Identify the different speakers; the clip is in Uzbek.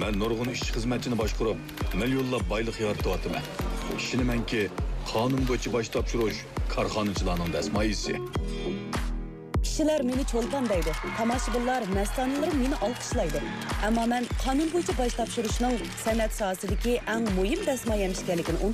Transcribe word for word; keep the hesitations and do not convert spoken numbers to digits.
Speaker 1: Ben nurg'un ishchi xizmatchini boshqarib, millionlab boylik yaratyapman. Ishonamanki, qonun bo'yicha bosh topshirish korxonachilarning dasmoyisi.
Speaker 2: Kishilar meni cho'lpon deydi. Tomoshabinlar, mastanalar meni olqishlaydi. Ammo men qonun bo'yicha bosh topshirishning san'at sohasidagi eng muhim dasmoyam ekanligini